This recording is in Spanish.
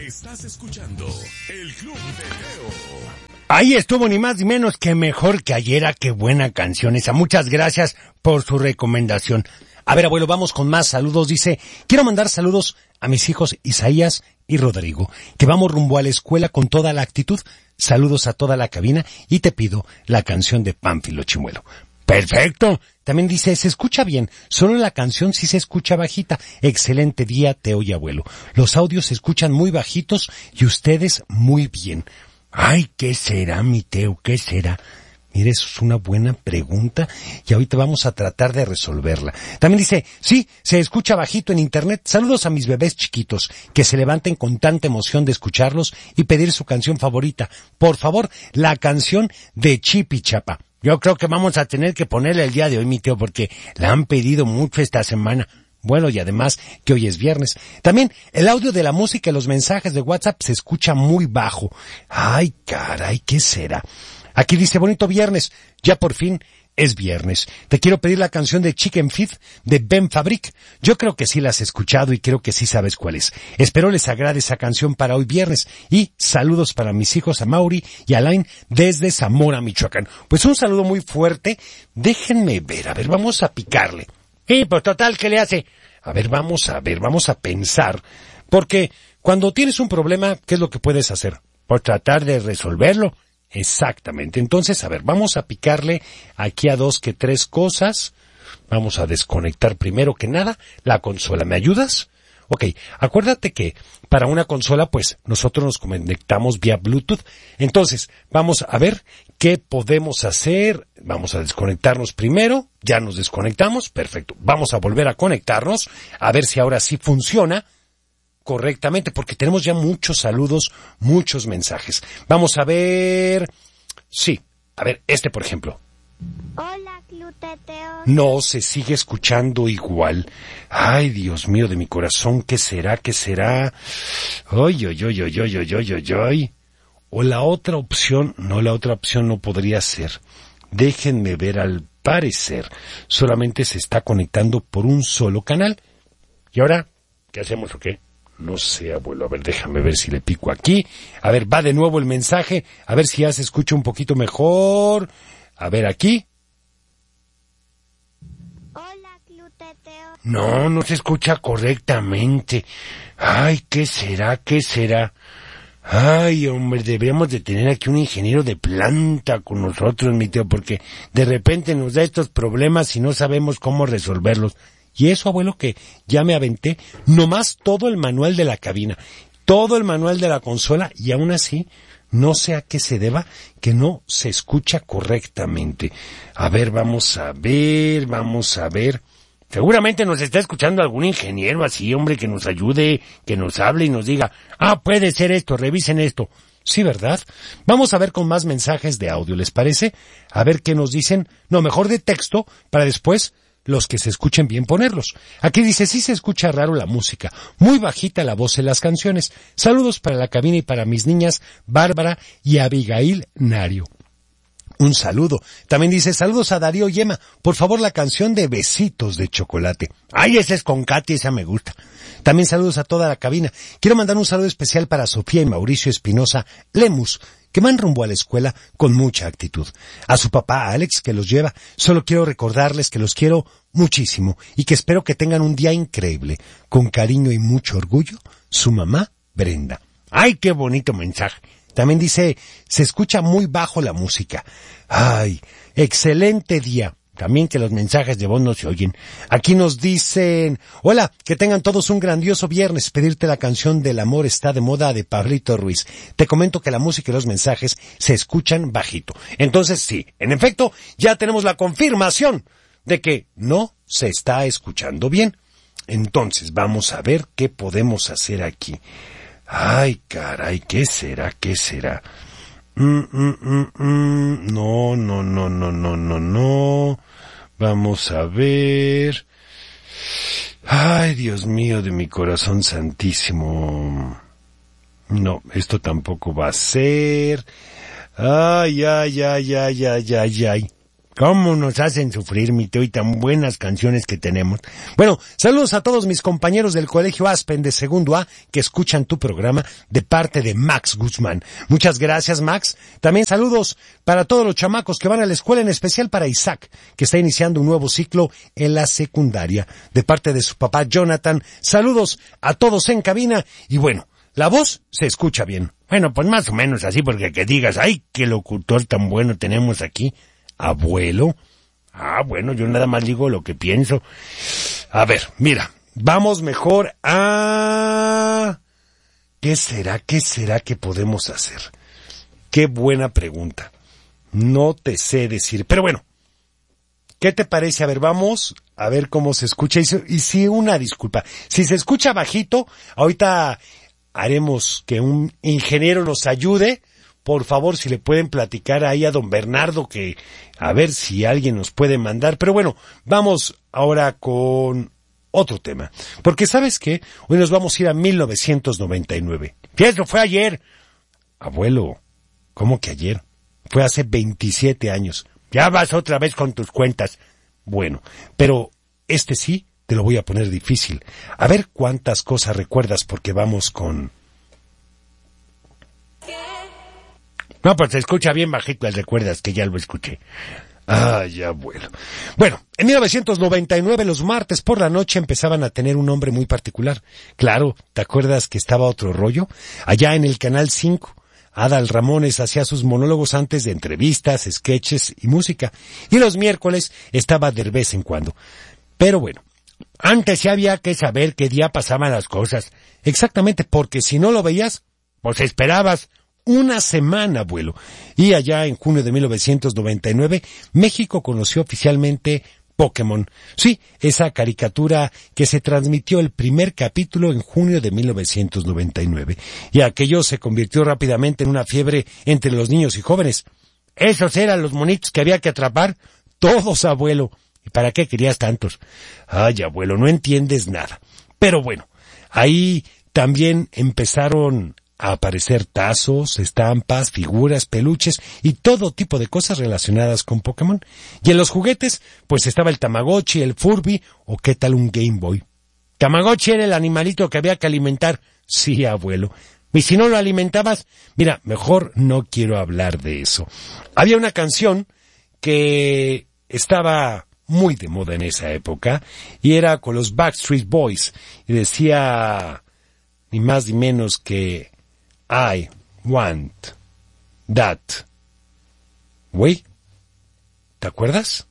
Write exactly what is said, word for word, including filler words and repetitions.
Estás escuchando el Club de Teo. Ahí estuvo ni más ni menos que Mejor que Ayer. Qué buena canción esa. Muchas gracias por su recomendación. A ver, abuelo, vamos con más saludos. Dice, quiero mandar saludos a mis hijos Isaías y Rodrigo, que vamos rumbo a la escuela con toda la actitud. Saludos a toda la cabina y te pido la canción de Pánfilo Chimuelo. ¡Perfecto! También dice, se escucha bien, solo la canción sí se escucha bajita. Excelente día, Teo y abuelo. Los audios se escuchan muy bajitos y ustedes muy bien. Ay, ¿qué será, mi Teo? ¿Qué será? Mire, eso es una buena pregunta y ahorita vamos a tratar de resolverla. También dice, sí, se escucha bajito en internet. Saludos a mis bebés chiquitos, que se levanten con tanta emoción de escucharlos y pedir su canción favorita. Por favor, la canción de Chipi Chapa. Yo creo que vamos a tener que ponerle el día de hoy, mi Teo, porque la han pedido mucho esta semana. Bueno, y además que hoy es viernes. También el audio de la música y los mensajes de WhatsApp se escucha muy bajo. Ay, caray, ¿qué será? Aquí dice, bonito viernes, ya por fin es viernes. Te quiero pedir la canción de Chicken Feed de Ben Fabric. Yo creo que sí la has escuchado y creo que sí sabes cuál es. Espero les agrade esa canción para hoy viernes. Y saludos para mis hijos Amaury y Alain desde Zamora, Michoacán. Pues un saludo muy fuerte. Déjenme ver, a ver, vamos a picarle. Y pues total, ¿qué le hace? A ver, vamos a ver, vamos a pensar. Porque cuando tienes un problema, ¿qué es lo que puedes hacer? Pues tratar de resolverlo. Exactamente. Entonces, a ver, vamos a picarle aquí a dos que tres cosas. Vamos a desconectar primero que nada la consola. ¿Me ayudas? Ok, acuérdate que para una consola, pues, nosotros nos conectamos vía Bluetooth. Entonces, vamos a ver qué podemos hacer. Vamos a desconectarnos primero. Ya nos desconectamos. Perfecto. Vamos a volver a conectarnos. A ver si ahora sí funciona correctamente, porque tenemos ya muchos saludos, muchos mensajes. Vamos a ver... Sí, a ver, este por ejemplo. Hola, Club de Teo. No, se sigue escuchando igual. Ay, Dios mío de mi corazón, ¿qué será? ¿Qué será? Ay, ay, ay, ay, ay, ay, ay, ay, ay. O la otra opción, no, la otra opción no podría ser. Déjenme ver, al parecer, solamente se está conectando por un solo canal. ¿Y ahora qué hacemos o qué? No sé, abuelo, a ver, déjame ver si le pico aquí. A ver, va de nuevo el mensaje, a ver si ya se escucha un poquito mejor. A ver, aquí. Hola, Club de Teo. No, no se escucha correctamente. Ay, ¿qué será? ¿Qué será? Ay, hombre, deberíamos de tener aquí un ingeniero de planta con nosotros, mi Teo, porque de repente nos da estos problemas y no sabemos cómo resolverlos. Y eso, abuelo, que ya me aventé nomás todo el manual de la cabina, todo el manual de la consola, y aún así no sé a qué se deba que no se escucha correctamente. A ver, vamos a ver, vamos a ver. Seguramente nos está escuchando algún ingeniero así, hombre, que nos ayude, que nos hable y nos diga, ah, puede ser esto, revisen esto. Sí, ¿verdad? Vamos a ver con más mensajes de audio, ¿les parece? A ver qué nos dicen, no, mejor de texto, para después los que se escuchen bien ponerlos. Aquí dice, sí se escucha raro la música, muy bajita la voz en las canciones. Saludos para la cabina y para mis niñas Bárbara y Abigail Nario. Un saludo. También dice, saludos a Darío y Emma. Por favor, la canción de Besitos de Chocolate. Ay, esa es con Katy, esa me gusta. También saludos a toda la cabina. Quiero mandar un saludo especial para Sofía y Mauricio Espinosa Lemus, que van rumbo a la escuela con mucha actitud. A su papá Alex, que los lleva. Solo quiero recordarles que los quiero muchísimo y que espero que tengan un día increíble. Con cariño y mucho orgullo, su mamá Brenda. Ay, qué bonito mensaje. También dice, se escucha muy bajo la música. Ay, excelente día. También que los mensajes de voz no se oyen. Aquí nos dicen, hola, que tengan todos un grandioso viernes. Pedirte la canción del amor está de moda de Pablito Ruiz. Te comento que la música y los mensajes se escuchan bajito. Entonces sí, en efecto, ya tenemos la confirmación de que no se está escuchando bien. Entonces vamos a ver qué podemos hacer aquí. Ay, caray, ¿qué será? ¿Qué será? Mm, mm, mm, mm. No, no, no, no, no, no, no. Vamos a ver. Ay, Dios mío de mi corazón santísimo. No, esto tampoco va a ser. Ay, ay, ay, ay, ay, ay, ay. cómo nos hacen sufrir, mi Teo, y tan buenas canciones que tenemos. Bueno, saludos a todos mis compañeros del Colegio Aspen de Segundo A que escuchan tu programa de parte de Max Guzmán. Muchas gracias, Max. También saludos para todos los chamacos que van a la escuela, en especial para Isaac, que está iniciando un nuevo ciclo en la secundaria, de parte de su papá Jonathan. Saludos a todos en cabina y bueno, la voz se escucha bien. Bueno, pues más o menos así, porque que digas, ay, qué locutor tan bueno tenemos aquí. Abuelo. Ah, bueno, yo nada más digo lo que pienso. A ver, mira, vamos mejor a... ¿Qué será, qué será que podemos hacer? Qué buena pregunta. No te sé decir, pero bueno, ¿qué te parece? A ver, vamos a ver cómo se escucha. Y si, y si una disculpa, si se escucha bajito, ahorita haremos que un ingeniero nos ayude. Por favor, si le pueden platicar ahí a don Bernardo, que a ver si alguien nos puede mandar. Pero bueno, vamos ahora con otro tema. Porque ¿sabes qué? Hoy nos vamos a ir a mil novecientos noventa y nueve. ¿Qué? Eso fue ayer. Abuelo, ¿cómo que ayer? Fue hace veintisiete años. Ya vas otra vez con tus cuentas. Bueno, pero este sí te lo voy a poner difícil. A ver cuántas cosas recuerdas, porque vamos con... No, pues se escucha bien bajito, recuerdas que ya lo escuché. Ay, abuelo. Bueno, en mil novecientos noventa y nueve los martes por la noche empezaban a tener un nombre muy particular. Claro, ¿te acuerdas que estaba Otro Rollo? Allá en el Canal cinco, Adal Ramones hacía sus monólogos antes de entrevistas, sketches y música. Y los miércoles estaba de vez en cuando. Pero bueno, antes ya había que saber qué día pasaban las cosas. Exactamente, porque si no lo veías, pues esperabas una semana, abuelo. Y allá en junio de mil novecientos noventa y nueve, México conoció oficialmente Pokémon. Sí, esa caricatura que se transmitió el primer capítulo en junio de mil novecientos noventa y nueve. Y aquello se convirtió rápidamente en una fiebre entre los niños y jóvenes. Esos eran los monitos que había que atrapar. Todos, abuelo. ¿Y para qué querías tantos? Ay, abuelo, no entiendes nada. Pero bueno, ahí también empezaron a aparecer tazos, estampas, figuras, peluches y todo tipo de cosas relacionadas con Pokémon. Y en los juguetes, pues estaba el Tamagotchi, el Furby o qué tal un Game Boy. Tamagotchi era el animalito que había que alimentar. Sí, abuelo. Y si no lo alimentabas, mira, mejor no quiero hablar de eso. Había una canción que estaba muy de moda en esa época y era con los Backstreet Boys y decía ni más ni menos que I want that way. ¿Te acuerdas?